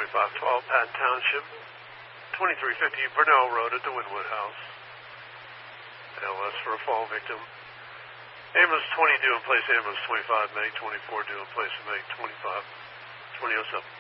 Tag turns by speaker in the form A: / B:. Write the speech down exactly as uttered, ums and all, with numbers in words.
A: twenty-five twelve, Patton Township, twenty-three fifty Burnell Road at the Winwood House. L S for a fall victim. Ambulance twenty due in place, ambulance twenty-five, May twenty-four due in place, May twenty-five, twenty oh seven.